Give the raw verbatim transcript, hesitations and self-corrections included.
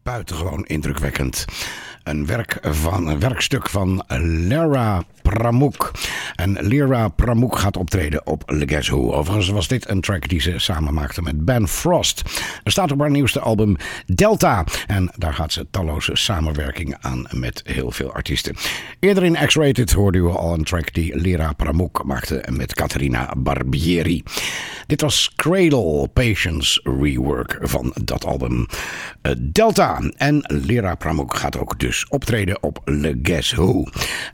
buitengewoon indrukwekkend. Een, werk van, een werkstuk van Lara Pramuk. En Lara Pramuk gaat optreden op Le Guess Who. Overigens was dit een track die ze samen maakte met Ben Frost. Er staat op haar nieuwste album Delta. En daar gaat ze talloze samenwerkingen aan met heel veel artiesten. Eerder in X-Rated hoorde u al een track die Lara Pramuk maakte met Caterina Barbieri. Dit was Cradle Patience rework van dat album Delta. En Lara Pramuk gaat ook dus optreden op Le Guess Who.